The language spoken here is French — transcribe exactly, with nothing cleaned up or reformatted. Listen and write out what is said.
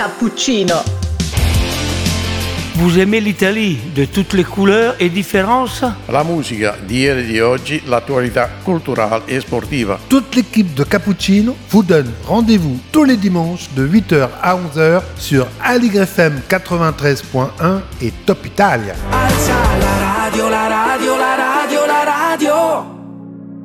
Cappuccino. Vous aimez l'Italie de toutes les couleurs et différences? La musica di ieri e di oggi, l'attualità culturale et sportiva. Toute l'équipe de Cappuccino vous donne rendez-vous tous les dimanches de huit heures à onze heures sur Aligre F M quatre-vingt-treize point un et Top Italia. Alza la radio, la radio, la radio, la radio.